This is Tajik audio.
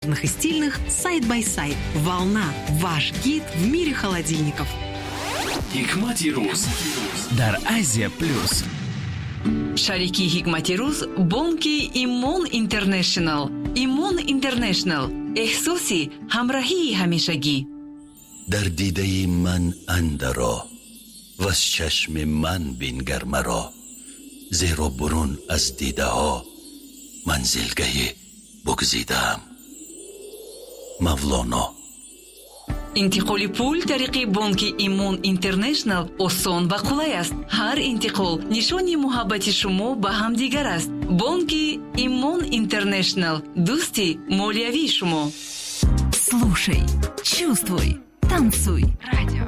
качественных и стильных сайд-бай-сайд. «Волна» – ваш гид в мире холодильников. Hikmati Ruz дар Азия Плюс. Шарики Hikmati Ruz бонки Имон Интернешнл. Имон Интернешнл. احساسی همراهی همیشگی. در دیده من اندرا و از چشم من بینگر مرا، زیرا برون از دیده ها منزلگه بگزیدم. مولانا. انتقال پول طریق بانک ایمون اینترنشنل آسان و قلای است. هر انتقال نشانی محبت شما به هم دیگر است. بانک ایمون اینترنشنل، دوستی مالیوی شما. Слушай, чувствуй, танцуй. Радио